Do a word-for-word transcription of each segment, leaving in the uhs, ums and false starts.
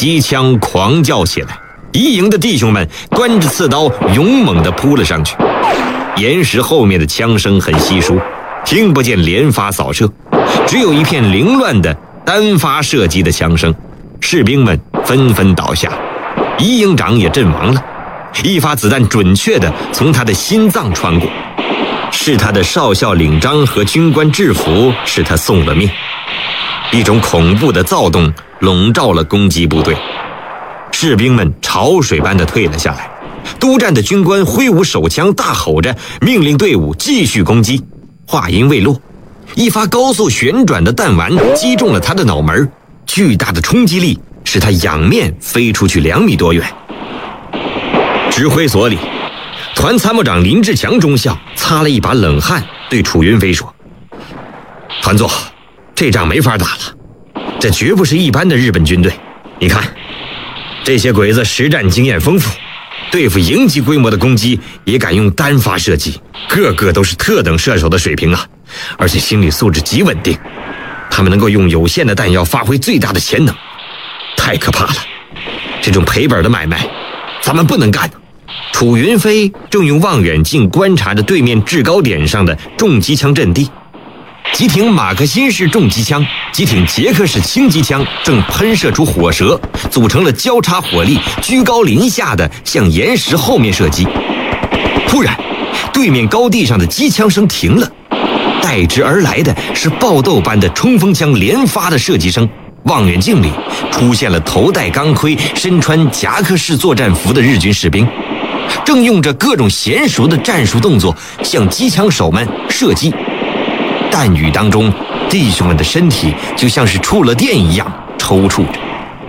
机枪狂叫起来，一营的弟兄们端着刺刀勇猛地扑了上去。岩石后面的枪声很稀疏，听不见连发扫射，只有一片凌乱的单发射击的枪声。士兵们纷纷倒下，一营长也阵亡了，一发子弹准确地从他的心脏穿过，是他的少校领章和军官制服使他送了命。一种恐怖的躁动笼罩了攻击部队，士兵们潮水般地退了下来。督战的军官挥舞手枪，大吼着命令队伍继续攻击。话音未落，一发高速旋转的弹丸击中了他的脑门，巨大的冲击力使他仰面飞出去两米多远。指挥所里，团参谋长林志强中校擦了一把冷汗，对楚云飞说：“团座，这仗没法打了，这绝不是一般的日本军队。你看，这些鬼子实战经验丰富，对付营级规模的攻击也敢用单发射击，个个都是特等射手的水平啊！而且心理素质极稳定，他们能够用有限的弹药发挥最大的潜能，太可怕了！这种赔本的买卖，咱们不能干。”楚云飞正用望远镜观察着对面制高点上的重机枪阵地，几挺马克沁式重机枪、几挺捷克式轻机枪正喷射出火舌，组成了交叉火力，居高临下的向岩石后面射击。突然，对面高地上的机枪声停了，代之而来的是爆豆般的冲锋枪连发的射击声。望远镜里出现了头戴钢盔、身穿夹克式作战服的日军士兵，正用着各种娴熟的战术动作向机枪手们射击。弹雨当中，弟兄们的身体就像是触了电一样抽搐着。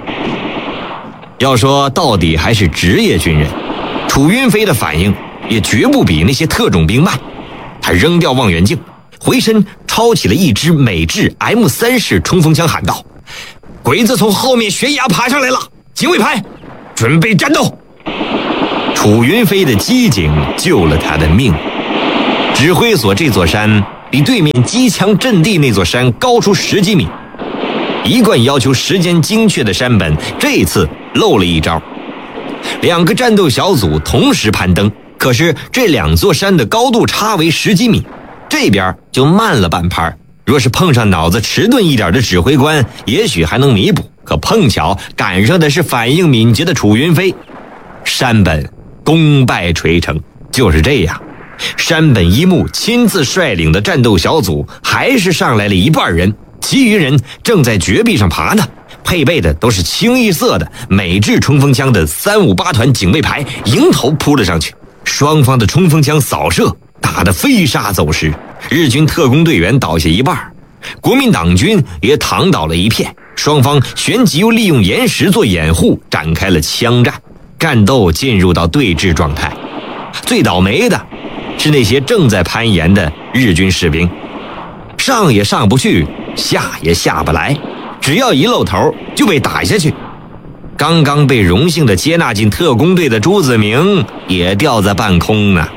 要说到底还是职业军人，楚云飞的反应也绝不比那些特种兵慢。他扔掉望远镜，回身抄起了一支美制 M 三 式冲锋枪，喊道：“鬼子从后面悬崖爬上来了，警卫排，准备战斗！”楚云飞的机警救了他的命。指挥所这座山比对面机枪阵地那座山高出十几米，一贯要求时间精确的山本这次漏了一招。两个战斗小组同时攀登，可是这两座山的高度差为十几米，这边就慢了半拍。若是碰上脑子迟钝一点的指挥官，也许还能弥补，可碰巧赶上的是反应敏捷的楚云飞，山本功败垂成。就是这样，山本一木亲自率领的战斗小组还是上来了一半人，其余人正在绝壁上爬呢，配备的都是清一色的美制冲锋枪的三五八团警卫排迎头扑了上去。双方的冲锋枪扫射打得飞沙走石，日军特工队员倒下一半，国民党军也躺倒了一片。双方旋即又利用岩石做掩护，展开了枪战，战斗进入到对峙状态。最倒霉的是那些正在攀岩的日军士兵，上也上不去，下也下不来，只要一露头就被打下去。刚刚被荣幸的接纳进特工队的朱子明也掉在半空呢。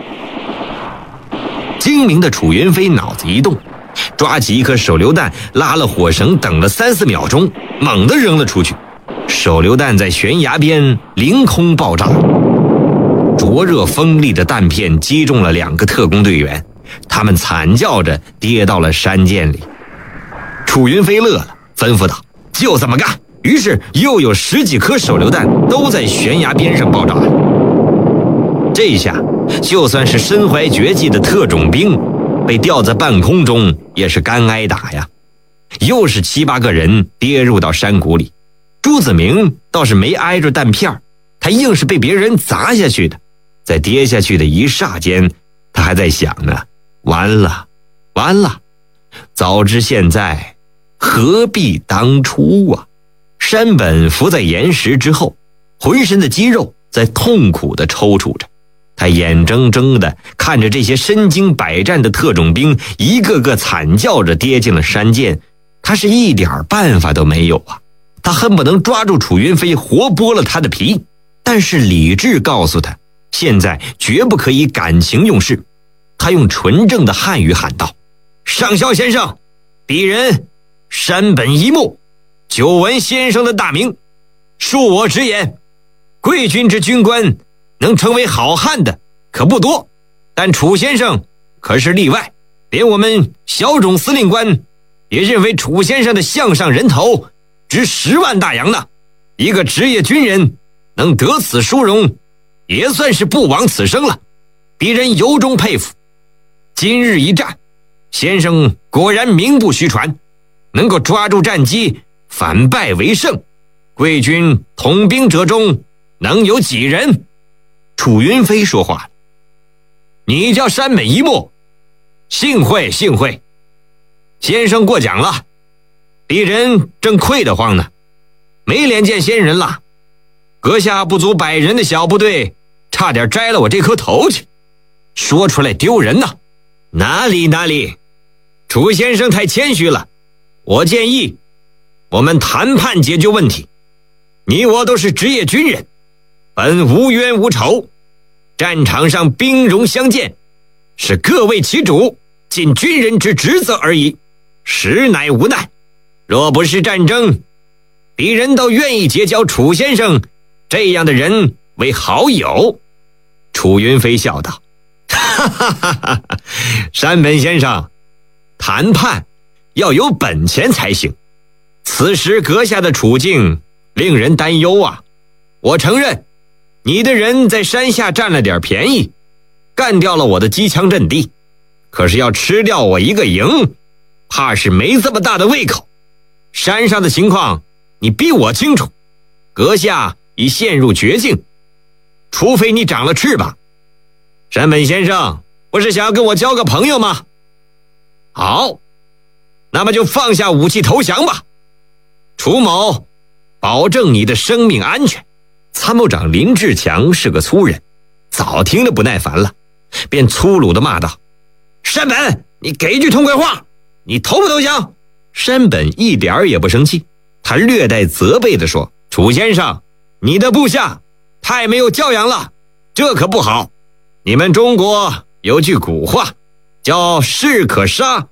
精明的楚云飞脑子一动，抓起一颗手榴弹，拉了火绳，等了三四秒钟，猛地扔了出去。手榴弹在悬崖边凌空爆炸，灼热锋利的弹片击中了两个特工队员，他们惨叫着跌到了山涧里。楚云飞乐了，吩咐道：“就这么干。”于是又有十几颗手榴弹都在悬崖边上爆炸了。这下就算是身怀绝技的特种兵被吊在半空中也是干挨打呀。又是七八个人跌入到山谷里，朱子明倒是没挨着弹片，他硬是被别人砸下去的。在跌下去的一霎间，他还在想呢，完了完了，早知现在何必当初啊。山本伏在岩石之后，浑身的肌肉在痛苦地抽搐着，他眼睁睁地看着这些身经百战的特种兵一个个惨叫着跌进了山涧，他是一点办法都没有啊！他恨不能抓住楚云飞活剥了他的皮，但是理智告诉他，现在绝不可以感情用事。他用纯正的汉语喊道：“上校先生，鄙人山本一木，久闻先生的大名， 恕我直言，贵军之军官能成为好汉的可不多，但楚先生可是例外。连我们小种司令官也认为楚先生的项上人头值十万大洋呢。一个职业军人能得此殊荣，也算是不枉此生了。敌人由衷佩服。今日一战，先生果然名不虚传，能够抓住战机，反败为胜。贵军统兵者中能有几人？楚云飞说话了：你叫山本一木，幸会幸会，先生过奖了。敌人正愧得慌呢，没脸见先人了。阁下不足百人的小部队，差点摘了我这颗头去，说出来丢人呐。哪里哪里，楚先生太谦虚了。我建议我们谈判解决问题。你我都是职业军人，本无冤无仇，战场上兵戎相见，是各为其主，尽军人之职责而已，实乃无奈。若不是战争，敌人都愿意结交楚先生这样的人为好友。楚云飞笑道：哈哈哈哈，山本先生，谈判要有本钱才行。此时阁下的处境令人担忧啊。我承认你的人在山下占了点便宜，干掉了我的机枪阵地，可是要吃掉我一个营，怕是没这么大的胃口。山上的情况你比我清楚，阁下已陷入绝境，除非你长了翅膀。山本先生不是想要跟我交个朋友吗？好，那么就放下武器投降吧。楚某保证你的生命安全。参谋长林志强是个粗人，早听得不耐烦了，便粗鲁地骂道：山本，你给句痛快话，你投不投降？山本一点儿也不生气，他略带责备地说：楚先生，你的部下太没有教养了，这可不好。你们中国有句古话叫士可杀